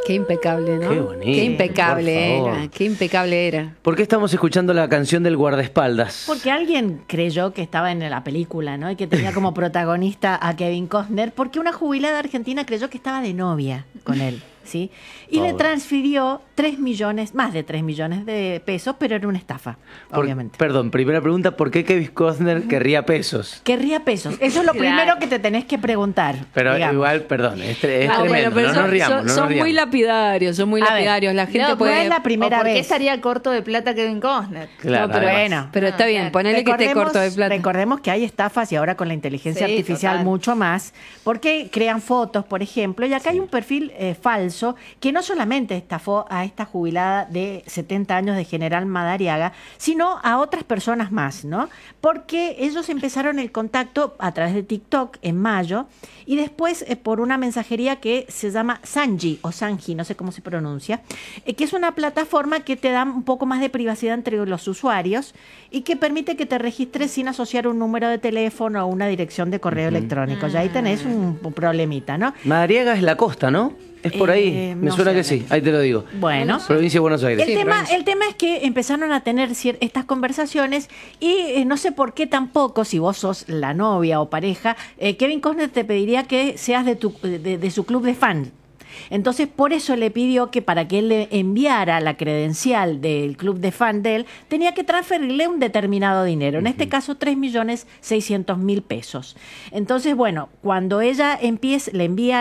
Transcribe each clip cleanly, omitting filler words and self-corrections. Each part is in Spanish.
Qué impecable, ¿no? Qué bonito, Qué impecable por favor. era, qué impecable era. ¿Por qué estamos escuchando la canción del guardaespaldas? Porque alguien creyó que estaba en la película, ¿no? Y que tenía como protagonista a Kevin Costner, porque una jubilada argentina creyó que estaba de novia con él, ¿sí? Y le transfirió 3 millones, más de 3 millones de pesos, pero era una estafa, obviamente. Perdón, primera pregunta, ¿por qué Kevin Costner querría pesos? Querría pesos. Eso es lo primero que te tenés que preguntar. Pero digamos. igual, perdón, es tremendo, Bueno, pero no nos riamos, no nos son muy riamos. lapidarios, son muy A ver, lapidarios. La gente no, puede... no es la primera ¿O por qué vez. estaría corto de plata Kevin Costner? Claro, No, pero además. Bueno. Pero está bien, claro. ponele que esté corto de plata. Recordemos que hay estafas y ahora con la inteligencia Sí, artificial total. mucho más, porque crean fotos, por ejemplo, y acá hay un perfil falso que no solamente estafó a esta jubilada de 70 años de General Madariaga, sino a otras personas más, ¿no? Porque ellos empezaron el contacto a través de TikTok en mayo y después por una mensajería que se llama Sanji o Sanji, no sé cómo se pronuncia, que es una plataforma que te da un poco más de privacidad entre los usuarios y que permite que te registres sin asociar un número de teléfono o una dirección de correo electrónico. Ya ahí tenés un problemita, ¿no? Madariaga es la costa, ¿no? Es por ahí, me no suena sé. que sí, ahí te lo digo. Bueno. Provincia de Buenos Aires. El tema es que empezaron a tener estas conversaciones y no sé por qué tampoco, si vos sos la novia o pareja, Kevin Costner te pediría que seas de su club de fans. Entonces, por eso le pidió que para que él le enviara la credencial del club de fan de él, tenía que transferirle un determinado dinero. En este caso, 3.600.000 pesos. Entonces, bueno, cuando ella le envía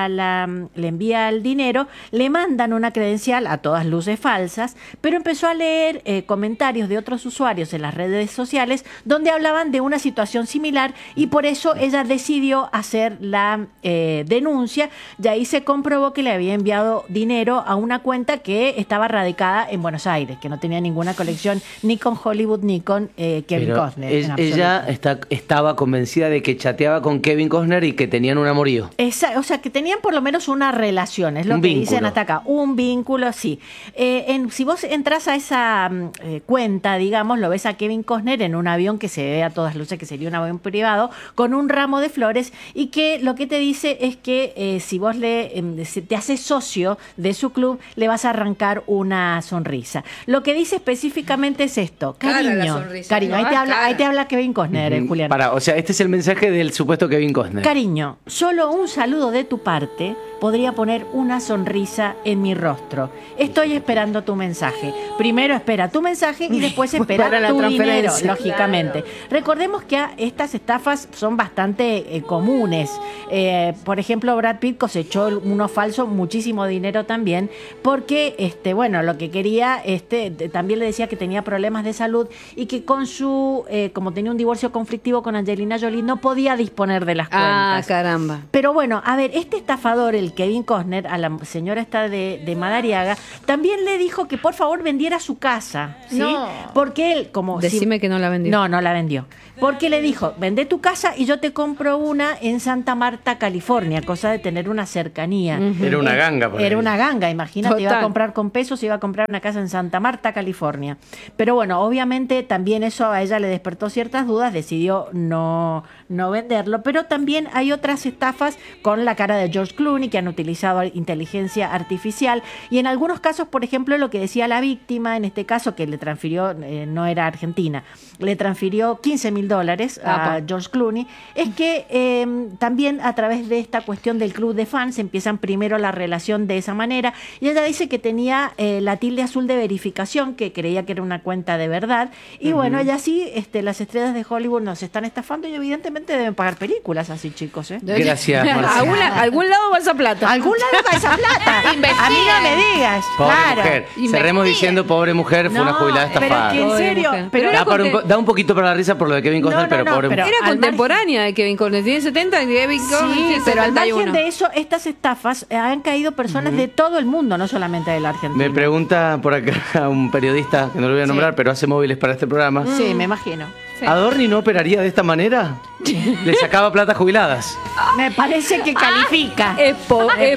le envía el dinero, le mandan una credencial a todas luces falsas, pero empezó a leer comentarios de otros usuarios en las redes sociales donde hablaban de una situación similar y por eso ella decidió hacer la denuncia y ahí se comprobó que le había enviado dinero a una cuenta que estaba radicada en Buenos Aires, que no tenía ninguna conexión ni con Hollywood ni con Kevin Pero Costner. en ella absoluto. estaba convencida de que chateaba con Kevin Costner y que tenían un amorío. O sea, que tenían por lo menos una relación, es lo Un que vínculo. dicen hasta acá, un vínculo, sí. Si vos entras a esa cuenta, digamos, lo ves a Kevin Costner en un avión que se ve a todas luces que sería un avión privado, con un ramo de flores y que lo que te dice es que si vos si te haces socio de su club, le vas a arrancar una sonrisa. Lo que dice específicamente es esto, Cara la cariño, sonrisa, cariño, ¿no? ahí te habla Kevin Costner, Julián. O sea, este es el mensaje del supuesto Kevin Costner. Cariño, solo un saludo de tu parte podría poner una sonrisa en mi rostro. Estoy esperando tu mensaje. Primero espera tu mensaje y después espera Para la tu dinero, transferencia. lógicamente. Recordemos que estas estafas son bastante comunes. Por ejemplo, Brad Pitt cosechó uno falso muchísimo dinero también porque, bueno, lo que quería, también le decía que tenía problemas de salud y que con como tenía un divorcio conflictivo con Angelina Jolie, no podía disponer de las cuentas. Ah, caramba. Pero bueno, a ver, este estafador, el Kevin Costner, a la señora esta de Madariaga, también le dijo que por favor vendiera su casa, ¿sí? No. Porque él, como... Decime que no la vendió. No la vendió. Porque le dijo, vende tu casa y yo te compro una en Santa Marta, California, cosa de tener una cercanía. Era una ganga. por Era ahí. una ganga, imagínate, iba a Total. comprar con pesos, iba a comprar una casa en Santa Marta, California. Pero bueno, obviamente también eso a ella le despertó ciertas dudas, decidió no venderlo, pero también hay otras estafas con la cara de George Clooney que han utilizado inteligencia artificial y en algunos casos, por ejemplo, lo que decía la víctima, en este caso que le transfirió, no era Argentina, le transfirió $15.000 a George Clooney, es que también a través de esta cuestión del club de fans empiezan primero la relación de esa manera y ella dice que tenía la tilde azul de verificación, que creía que era una cuenta de verdad y bueno, ella sí, las estrellas de Hollywood nos están estafando y evidentemente deben pagar películas así, chicos, ¿eh? Gracias, Marcela. ¿Algún lado va esa plata? ¿A algún lado va esa plata? A mí no me digas. Pobre claro. mujer. Cerremos diciendo, pobre mujer, fue una jubilada pero estafada. que en Pobre serio, mujer. pero Da un poquito para la risa por lo de Kevin Costner, No, pero pobre pero- mujer. Era al contemporánea de Kevin Costner. Tiene 70 y Kevin Costner Sí, tiene pero al 71. margen de eso, estas estafas han caído personas de todo el mundo, no solamente de la Argentina. Me pregunta por acá un periodista, que no lo voy a nombrar, pero hace móviles para este programa. Sí, me imagino. ¿Adorni no operaría de esta manera? Le sacaba plata a jubiladas. Me parece que califica. Es probable.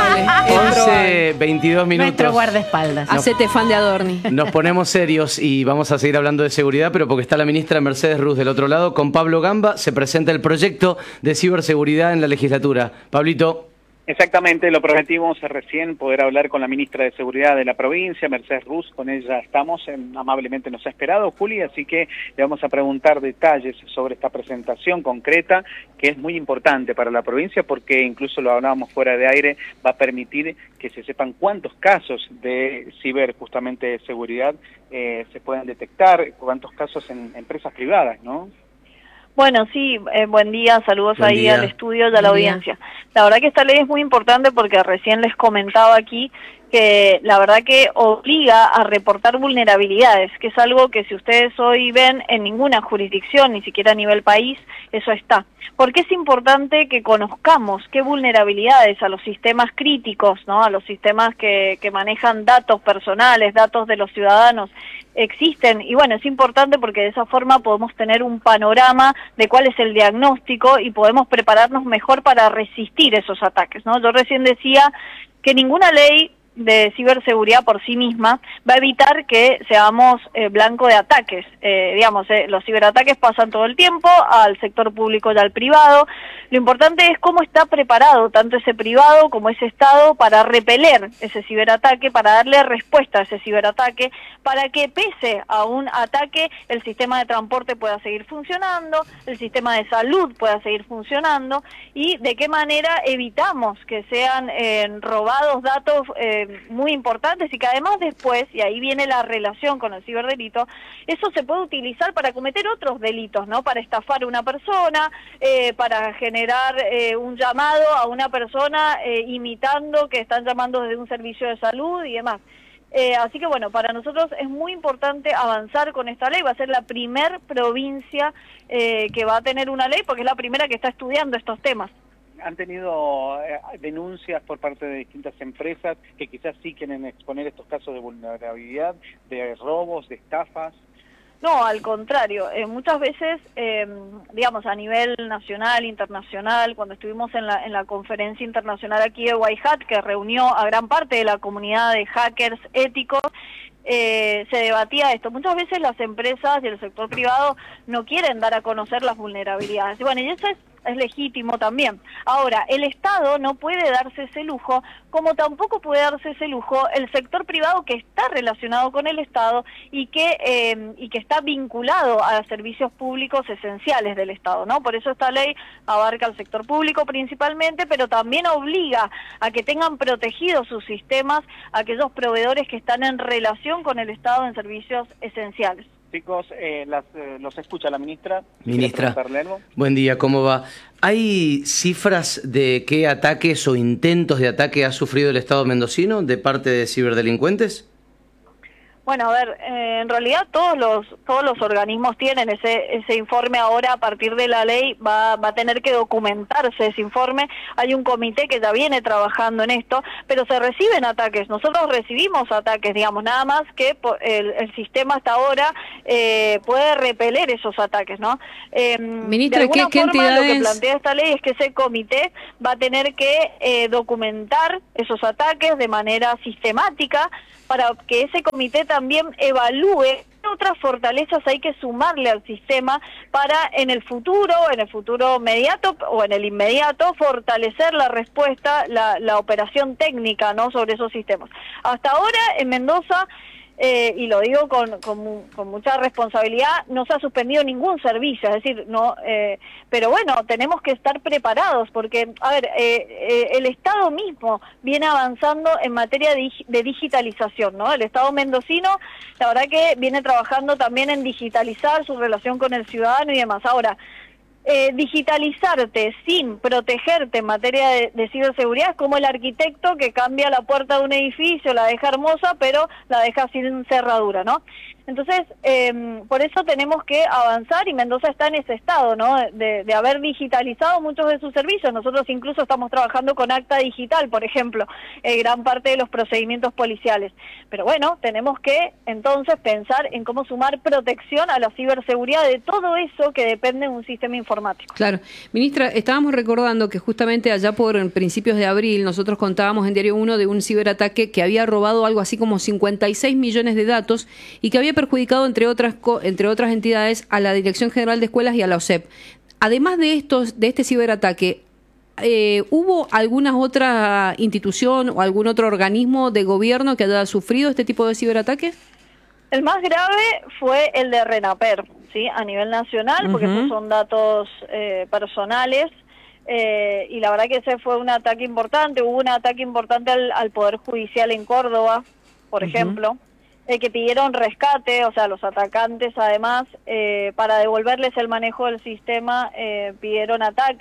11, 22 Nuestro minutos. guardaespaldas. Hacete fan de Adorni. Nos ponemos serios y vamos a seguir hablando de seguridad, pero porque está la ministra Mercedes Ruz del otro lado. Con Pablo Gamba se presenta el proyecto de ciberseguridad en la legislatura. Pablito. Exactamente, lo prometimos recién poder hablar con la ministra de Seguridad de la provincia, Mercedes Ruz, con ella estamos, amablemente nos ha esperado, Juli, así que le vamos a preguntar detalles sobre esta presentación concreta, que es muy importante para la provincia, porque incluso lo hablábamos fuera de aire, va a permitir que se sepan cuántos casos de justamente seguridad se pueden detectar, cuántos casos en empresas privadas, ¿no? Bueno, sí, buen día, saludos Buen ahí día. al estudio y a la audiencia. La verdad que esta ley es muy importante porque recién les comentaba aquí que la verdad que obliga a reportar vulnerabilidades, que es algo que si ustedes hoy ven en ninguna jurisdicción, ni siquiera a nivel país, eso está. Porque es importante que conozcamos qué vulnerabilidades a los sistemas críticos, ¿no? A los sistemas que manejan datos personales, datos de los ciudadanos, existen, y bueno, es importante porque de esa forma podemos tener un panorama de cuál es el diagnóstico y podemos prepararnos mejor para resistir esos ataques, ¿no? Yo recién decía que ninguna ley de ciberseguridad por sí misma va a evitar que seamos blanco de ataques. Los ciberataques pasan todo el tiempo, al sector público y al privado. Lo importante es cómo está preparado tanto ese privado como ese Estado para repeler ese ciberataque, para darle respuesta a ese ciberataque, para que pese a un ataque el sistema de transporte pueda seguir funcionando, el sistema de salud pueda seguir funcionando, y de qué manera evitamos que sean robados datos muy importantes y que además después, y ahí viene la relación con el ciberdelito, eso se puede utilizar para cometer otros delitos, ¿no? Para estafar a una persona, para generar un llamado a una persona imitando que están llamando desde un servicio de salud y demás. Así que bueno, para nosotros es muy importante avanzar con esta ley. Va a ser la primer provincia que va a tener una ley porque es la primera que está estudiando estos temas. ¿Han tenido denuncias por parte de distintas empresas que quizás sí quieren exponer estos casos de vulnerabilidad, de robos, de estafas? No, al contrario, muchas veces, a nivel nacional, internacional, cuando estuvimos en la conferencia internacional aquí de White Hat, que reunió a gran parte de la comunidad de hackers éticos, se debatía esto. Muchas veces las empresas y el sector privado no quieren dar a conocer las vulnerabilidades. Bueno, y eso es legítimo también. Ahora, el Estado no puede darse ese lujo, como tampoco puede darse ese lujo el sector privado que está relacionado con el Estado y que está vinculado a servicios públicos esenciales del Estado, ¿no? Por eso esta ley abarca al sector público principalmente, pero también obliga a que tengan protegidos sus sistemas aquellos proveedores que están en relación con el Estado en servicios esenciales. Chicos, los escucha la ministra. Ministra, buen día, ¿cómo va? ¿Hay cifras de qué ataques o intentos de ataque ha sufrido el Estado mendocino de parte de ciberdelincuentes? Bueno, a ver, en realidad todos los organismos tienen ese informe. Ahora, a partir de la ley, va a tener que documentarse ese informe. Hay un comité que ya viene trabajando en esto, pero se reciben ataques. Nosotros recibimos ataques, nada más que el sistema hasta ahora puede repeler esos ataques, ¿no? Ministra, de alguna ¿qué forma, entidades? Lo que plantea esta ley es que ese comité va a tener que documentar esos ataques de manera sistemática, para que ese comité también evalúe qué otras fortalezas hay que sumarle al sistema para en el futuro inmediato o en el inmediato, fortalecer la respuesta, la operación técnica, ¿no?, sobre esos sistemas. Hasta ahora en Mendoza, y lo digo con mucha responsabilidad, no se ha suspendido ningún servicio, es decir, no, pero bueno, tenemos que estar preparados porque, a ver, el Estado mismo viene avanzando en materia de digitalización, ¿no? El Estado mendocino, la verdad que viene trabajando también en digitalizar su relación con el ciudadano y demás. Ahora, digitalizarte sin protegerte en materia de ciberseguridad es como el arquitecto que cambia la puerta de un edificio, la deja hermosa, pero la deja sin cerradura, ¿no? Entonces, por eso tenemos que avanzar y Mendoza está en ese estado, ¿no? De haber digitalizado muchos de sus servicios. Nosotros incluso estamos trabajando con acta digital, por ejemplo, gran parte de los procedimientos policiales. Pero bueno, tenemos que entonces pensar en cómo sumar protección a la ciberseguridad de todo eso que depende de un sistema informático. Claro. Ministra, estábamos recordando que justamente allá por principios de abril nosotros contábamos en Diario 1 de un ciberataque que había robado algo así como 56 millones de datos y que había perjudicado, entre otras entidades, a la Dirección General de Escuelas y a la OSEP. Además de este ciberataque, ¿Hubo alguna otra institución o algún otro organismo de gobierno que haya sufrido este tipo de ciberataques? El más grave fue el de RENAPER, ¿sí? A nivel nacional, porque esos son datos personales, y la verdad que ese fue un ataque importante. Hubo un ataque importante al Poder Judicial en Córdoba, por ejemplo, que pidieron rescate, o sea, los atacantes además, para devolverles el manejo del sistema, pidieron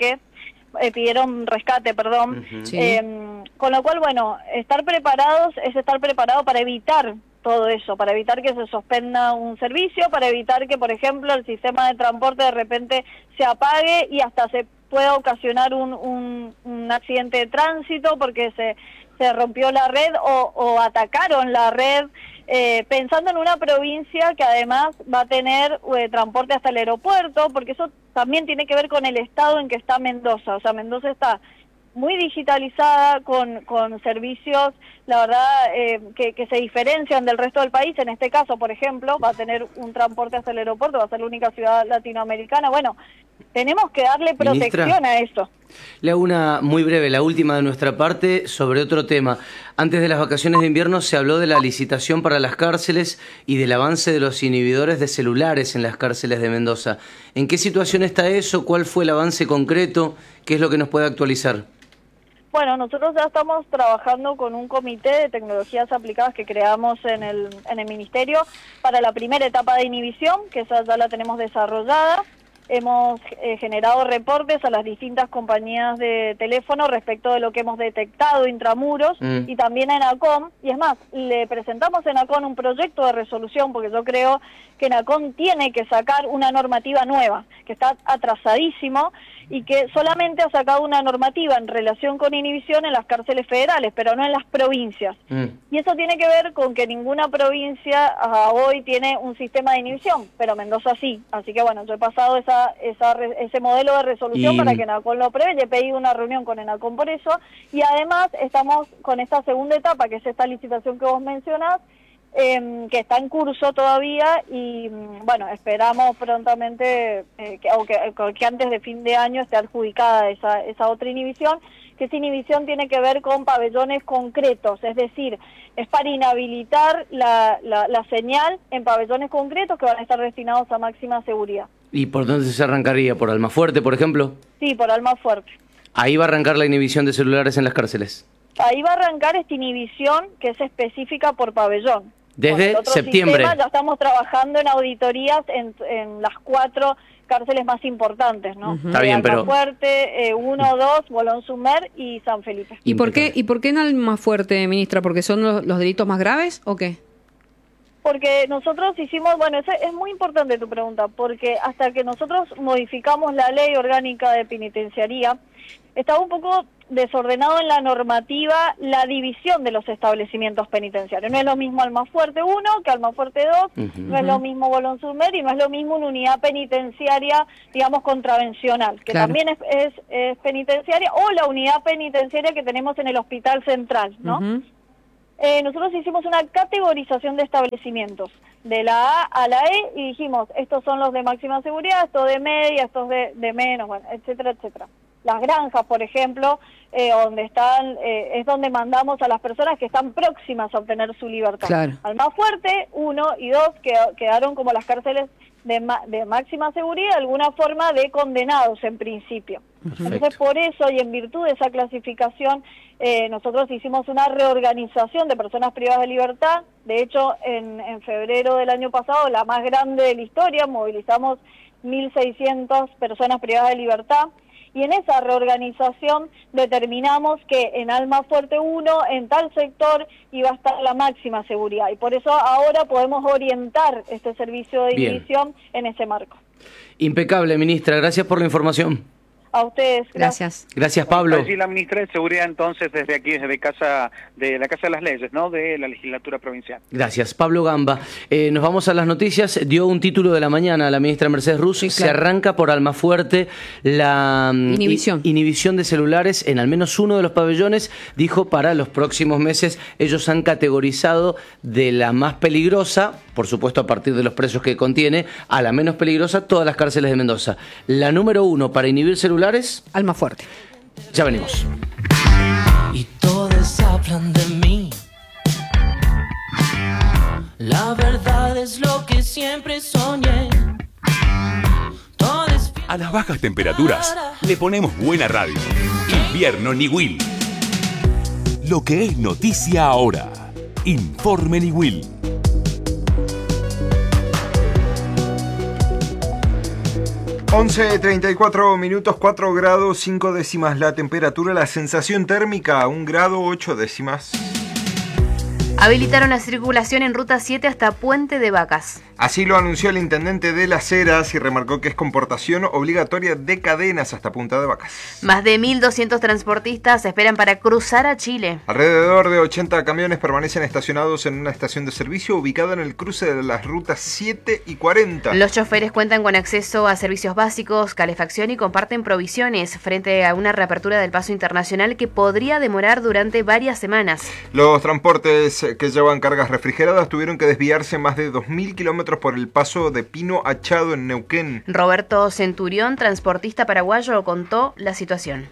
rescate, perdón. Sí. Con lo cual, bueno, estar preparados es estar preparado para evitar todo eso, para evitar que se suspenda un servicio, para evitar que, por ejemplo, el sistema de transporte de repente se apague y hasta se pueda ocasionar un accidente de tránsito porque se rompió la red o atacaron la red, pensando en una provincia que además va a tener transporte hasta el aeropuerto, porque eso también tiene que ver con el estado en que está Mendoza. O sea, Mendoza está muy digitalizada, con servicios, la verdad, que se diferencian del resto del país. En este caso, por ejemplo, va a tener un transporte hasta el aeropuerto, va a ser la única ciudad latinoamericana. Bueno, tenemos que darle protección, ministra, a eso. Le hago una muy breve, la última de nuestra parte, sobre otro tema. Antes de las vacaciones de invierno se habló de la licitación para las cárceles y del avance de los inhibidores de celulares en las cárceles de Mendoza. ¿En qué situación está eso? ¿Cuál fue el avance concreto? ¿Qué es lo que nos puede actualizar? Bueno, nosotros ya estamos trabajando con un comité de tecnologías aplicadas que creamos en el Ministerio para la primera etapa de inhibición, que esa ya la tenemos desarrollada. Hemos generado reportes a las distintas compañías de teléfono respecto de lo que hemos detectado intramuros y también a ENACOM. Y es más, le presentamos a ENACOM un proyecto de resolución porque yo creo que ENACOM tiene que sacar una normativa nueva, que está atrasadísimo y que solamente ha sacado una normativa en relación con inhibición en las cárceles federales, pero no en las provincias. Y eso tiene que ver con que ninguna provincia hoy tiene un sistema de inhibición, pero Mendoza sí. Así que bueno, yo he pasado ese modelo de resolución para que ENACOM lo prevé, y he pedido una reunión con ENACOM por eso, y además estamos con esta segunda etapa, que es esta licitación que vos mencionás, que está en curso todavía y bueno, esperamos prontamente que antes de fin de año esté adjudicada esa otra inhibición, que esa inhibición tiene que ver con pabellones concretos, es decir, es para inhabilitar la señal en pabellones concretos que van a estar destinados a máxima seguridad. ¿Y por dónde se arrancaría? ¿Por Almafuerte, por ejemplo? Sí, por Almafuerte. Ahí va a arrancar la inhibición de celulares en las cárceles. Ahí va a arrancar esta inhibición que es específica por pabellón. Desde septiembre. Ya estamos trabajando en auditorías en las 4 cárceles más importantes, ¿no? Está bien, pero Almafuerte, 1, 2, Bolón Sumer y San Felipe. ¿Y por qué en Almafuerte, ministra? ¿Porque son los delitos más graves o qué? Porque nosotros hicimos, bueno, es muy importante tu pregunta, porque hasta que nosotros modificamos la ley orgánica de penitenciaría, estaba un poco desordenado en la normativa la división de los establecimientos penitenciarios. No es lo mismo Almafuerte 1 que Almafuerte 2, no es lo mismo Bolón Sumer y no es lo mismo una unidad penitenciaria, digamos, contravencional, que también es penitenciaria, o la unidad penitenciaria que tenemos en el Hospital Central, ¿no? Nosotros hicimos una categorización de establecimientos, de la A a la E, y dijimos, estos son los de máxima seguridad, estos de media, estos de menos, bueno, etcétera, etcétera. Las granjas, por ejemplo, donde están, es donde mandamos a las personas que están próximas a obtener su libertad. Claro. Almafuerte, 1 y 2, quedaron como las cárceles de máxima seguridad, de alguna forma de condenados en principio. Perfecto. Entonces, por eso y en virtud de esa clasificación, nosotros hicimos una reorganización de personas privadas de libertad. De hecho, en febrero del año pasado, la más grande de la historia, movilizamos 1.600 personas privadas de libertad. Y en esa reorganización determinamos que en Almafuerte 1, en tal sector, iba a estar la máxima seguridad. Y por eso ahora podemos orientar este servicio de inhibición en ese marco. Impecable, ministra. Gracias por la información. A ustedes. Gracias. Gracias, Pablo. Sí, la ministra de Seguridad, entonces, desde aquí, desde la Casa de las Leyes, ¿no? De la legislatura provincial. Gracias, Pablo Gamba. Nos vamos a las noticias. Dio un título de la mañana a la ministra Mercedes Ruz. Sí, claro. Se arranca por Almafuerte la inhibición de celulares en al menos uno de los pabellones. Dijo, para los próximos meses, ellos han categorizado de la más peligrosa, por supuesto a partir de los precios que contiene, a la menos peligrosa, todas las cárceles de Mendoza. La número 1 para inhibir celulares, Almafuerte. Ya venimos. Y todos hablan de mí. La verdad es lo que siempre soñé. A las bajas temperaturas le ponemos buena radio. Invierno Niwil. Lo que es noticia ahora. Informe Niwil. Once 34 minutos, 4 grados 5 décimas la temperatura, la sensación térmica 1 grado 8 décimas. Habilitaron la circulación en Ruta 7 hasta Puente de Vacas. Así lo anunció el intendente de Las Heras y remarcó que es con portación obligatoria de cadenas hasta Punta de Vacas. Más de 1.200 transportistas se esperan para cruzar a Chile. Alrededor de 80 camiones permanecen estacionados en una estación de servicio ubicada en el cruce de las rutas 7 y 40. Los choferes cuentan con acceso a servicios básicos, calefacción y comparten provisiones frente a una reapertura del paso internacional que podría demorar durante varias semanas. Los transportes que llevan cargas refrigeradas tuvieron que desviarse más de 2.000 kilómetros por el paso de Pino Achado en Neuquén. Roberto Centurión, transportista paraguayo, contó la situación.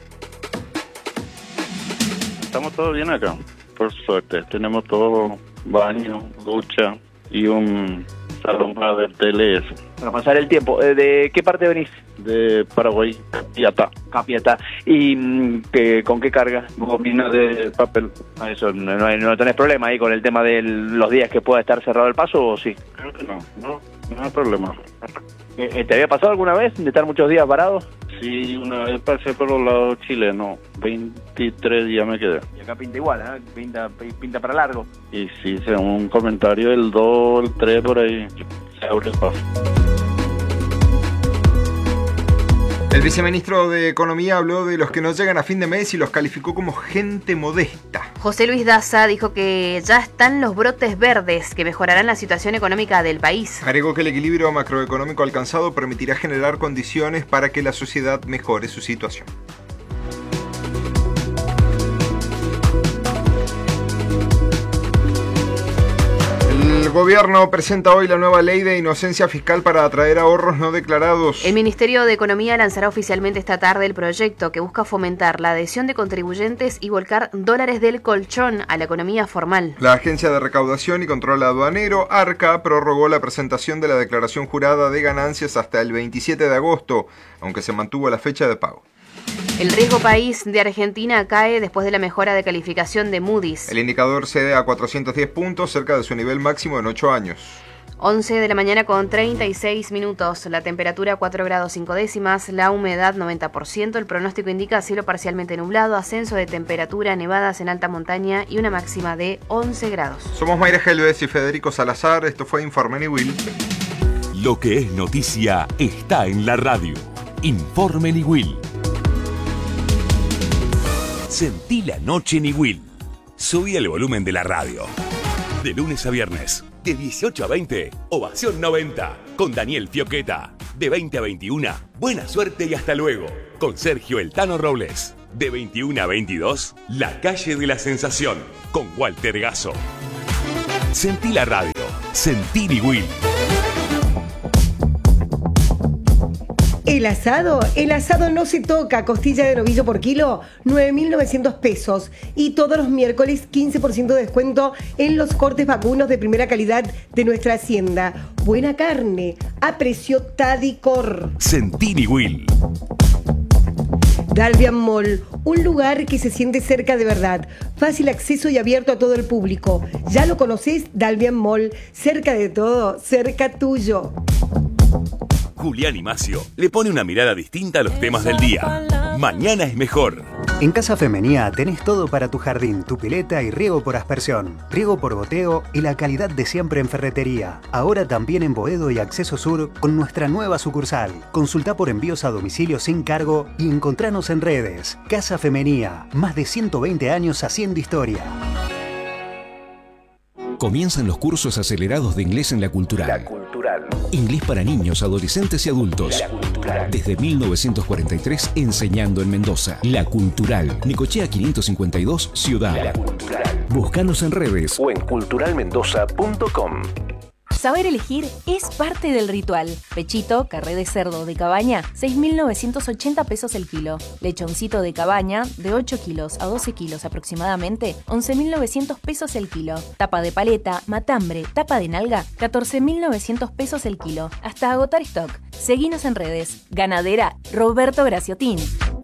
Estamos todos bien acá, por suerte. Tenemos todo, baño, ducha y un salón para ver tele. Para pasar el tiempo. ¿De qué parte venís? De Paraguay, Capiatá. ¿Y con qué carga? Gomina de papel. Eso, no tenés problema ahí con el tema de los días que pueda estar cerrado el paso, ¿o sí? Creo que no hay problema. ¿Te había pasado alguna vez de estar muchos días parados? Sí, una vez pasé por los lados chilenos, 23 días me quedé. Y acá pinta igual, pinta para largo. Y sí, según un comentario, el 2, el 3 por ahí, se abre el paso. El viceministro de Economía habló de los que no llegan a fin de mes y los calificó como gente modesta. José Luis Daza dijo que ya están los brotes verdes que mejorarán la situación económica del país. Agregó que el equilibrio macroeconómico alcanzado permitirá generar condiciones para que la sociedad mejore su situación. El gobierno presenta hoy la nueva ley de inocencia fiscal para atraer ahorros no declarados. El Ministerio de Economía lanzará oficialmente esta tarde el proyecto que busca fomentar la adhesión de contribuyentes y volcar dólares del colchón a la economía formal. La Agencia de Recaudación y Control Aduanero, ARCA, prorrogó la presentación de la declaración jurada de ganancias hasta el 27 de agosto, aunque se mantuvo la fecha de pago. El riesgo país de Argentina cae después de la mejora de calificación de Moody's. El indicador cede a 410 puntos, cerca de su nivel máximo en 8 años. 11 de la mañana con 36 minutos. La temperatura 4 grados 5 décimas, la humedad 90%. El pronóstico indica cielo parcialmente nublado, ascenso de temperatura, nevadas en alta montaña y una máxima de 11 grados. Somos Mayra Helves y Federico Salazar. Esto fue Informe Niwil. Lo que es noticia está en la radio. Informe Niwil. Sentí la noche Niwil. Subí el volumen de la radio. De lunes a viernes, de 18 a 20, Ovación 90, con Daniel Fioqueta. De 20 a 21, Buena Suerte y Hasta Luego, con Sergio El Tano Robles. De 21 a 22, La Calle de la Sensación, con Walter Gasso. Sentí la radio. Sentí Niwil. El asado no se toca. Costilla de novillo por kilo, 9.900 pesos. Y todos los miércoles, 15% de descuento en los cortes vacunos de primera calidad de nuestra hacienda. Buena carne, a precio Tadicor. Sentí Niwil. Dalvian Mall, un lugar que se siente cerca de verdad. Fácil acceso y abierto a todo el público. ¿Ya lo conocés? Dalvian Mall, cerca de todo, cerca tuyo. Julián y Macio le pone una mirada distinta a los temas del día. Mañana es mejor. En Casa Femenía tenés todo para tu jardín, tu pileta y riego por aspersión, riego por goteo y la calidad de siempre en ferretería. Ahora también en Boedo y Acceso Sur con nuestra nueva sucursal. Consulta por envíos a domicilio sin cargo y encontranos en redes. Casa Femenía, más de 120 años haciendo historia. Comienzan los cursos acelerados de inglés en La Cultural. La Cultural. Inglés para niños, adolescentes y adultos. La Cultural. Desde 1943 enseñando en Mendoza. La Cultural. Necochea 552, Ciudad. La Cultural. Búscanos en redes o en culturalmendoza.com. Saber elegir es parte del ritual. Pechito, carré de cerdo de cabaña, 6.980 pesos el kilo. Lechoncito de cabaña, de 8 kilos a 12 kilos aproximadamente, 11.900 pesos el kilo. Tapa de paleta, matambre, tapa de nalga, 14.900 pesos el kilo. Hasta agotar stock. Seguinos en redes. Ganadera Roberto Graciotín.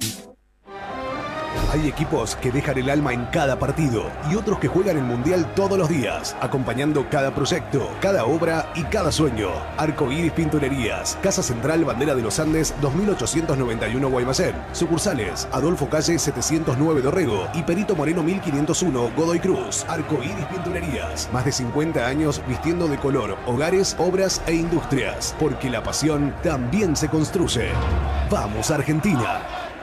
Hay equipos que dejan el alma en cada partido y otros que juegan el Mundial todos los días, acompañando cada proyecto, cada obra y cada sueño. Arcoíris Pinturerías, Casa Central Bandera de los Andes 2891 Guaymallén. Sucursales Adolfo Calle 709 Dorrego y Perito Moreno 1501 Godoy Cruz. Arcoíris Pinturerías, más de 50 años vistiendo de color hogares, obras e industrias, porque la pasión también se construye. ¡Vamos, Argentina!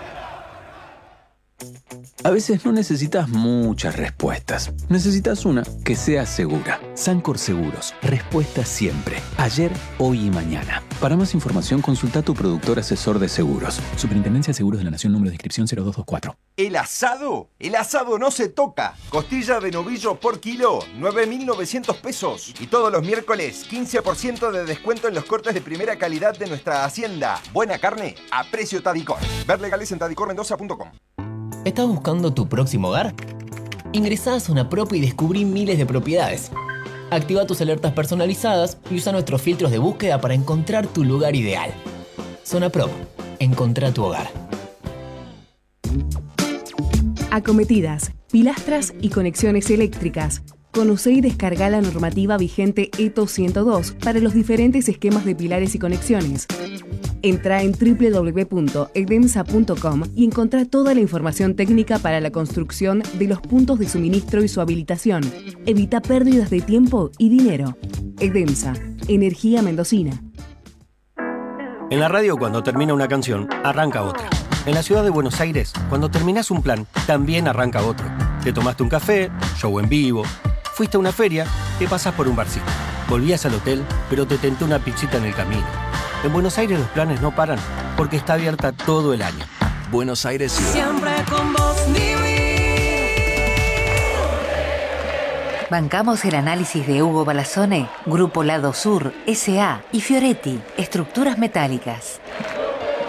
A veces no necesitas muchas respuestas. Necesitas una que sea segura. Sancor Seguros. Respuesta siempre. Ayer, hoy y mañana. Para más información, consulta a tu productor asesor de seguros. Superintendencia de Seguros de la Nación, número de inscripción 0224. ¿El asado? El asado no se toca. Costilla de novillo por kilo, 9.900 pesos. Y todos los miércoles, 15% de descuento en los cortes de primera calidad de nuestra hacienda. Buena carne a precio Tadicor. Ver legales en tadicormendoza.com. ¿Estás buscando tu próximo hogar? Ingresá a Zona Prop y descubrí miles de propiedades. Activa tus alertas personalizadas y usa nuestros filtros de búsqueda para encontrar tu lugar ideal. Zona Prop. Encontrá tu hogar. Acometidas, pilastras y conexiones eléctricas. Conoce y descarga la normativa vigente ETO 102 para los diferentes esquemas de pilares y conexiones. Entra en www.edemsa.com y encontrá toda la información técnica para la construcción de los puntos de suministro y su habilitación. Evita pérdidas de tiempo y dinero. Edemsa, energía mendocina. En la radio, cuando termina una canción, arranca otra. En la ciudad de Buenos Aires, cuando terminás un plan, también arranca otro. Te tomaste un café, show en vivo, fuiste a una feria, te pasás por un barcito. Volvías al hotel, pero te tentó una pizzita en el camino. En Buenos Aires los planes no paran, porque está abierta todo el año. Buenos Aires Ciudad. Siempre con vos, Bancamos el análisis de Hugo Balazzone, Grupo Lado Sur, S.A. y Fioretti, Estructuras Metálicas.